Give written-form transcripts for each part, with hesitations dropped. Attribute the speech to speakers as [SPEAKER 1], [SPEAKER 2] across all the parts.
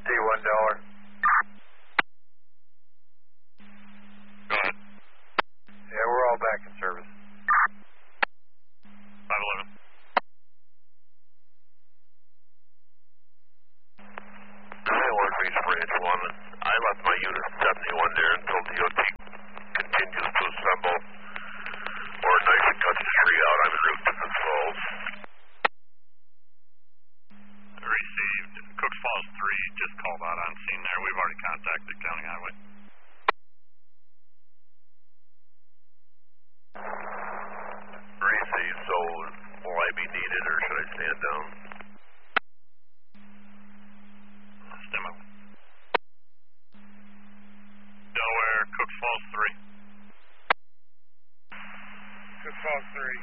[SPEAKER 1] $1.
[SPEAKER 2] Go ahead.
[SPEAKER 1] Yeah, we're all back in service.
[SPEAKER 2] 511.
[SPEAKER 3] I work for East Branch 1. I left my unit 71 there until DOT continues to assemble or nicely cuts the tree out. I'm en route to Cooks Falls.
[SPEAKER 2] Received. Cooks Falls 3 just called out on scene there. We've already contacted County Highway.
[SPEAKER 3] Received. So will I be needed or should I stand down?
[SPEAKER 2] Stem up. Delaware, Cooks Falls 3.
[SPEAKER 1] Cooks Falls 3.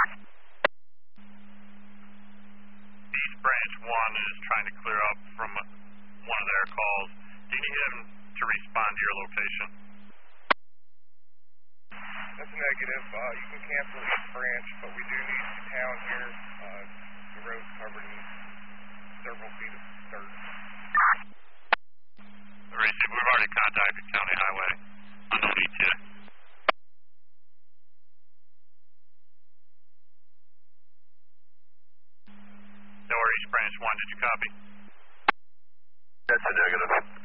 [SPEAKER 2] East Branch 1 is trying to clear up from one of their calls. Do you need him to respond to your location?
[SPEAKER 1] That's negative. You can cancel East Branch, but we do need town here. The road's covered in several feet of dirt.
[SPEAKER 2] Received. We've already contacted County Highway on the ETA. Delaware, East Branch 1, did you copy?
[SPEAKER 3] That's a negative.